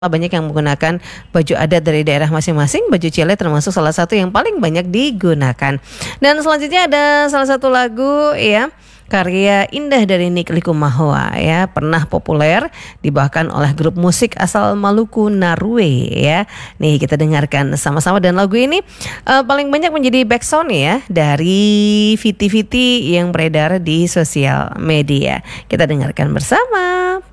banyak yang menggunakan baju adat dari daerah masing-masing. Baju Cile termasuk salah satu yang paling banyak digunakan. Dan selanjutnya ada salah satu lagu ya, karya Indah dari Nick Likumahua ya, pernah populer dibawakan oleh grup musik asal Maluku Narue ya. Nih kita dengarkan sama-sama, dan lagu ini paling banyak menjadi backsound ya dari Viti-Viti yang beredar di sosial media. Kita dengarkan bersama.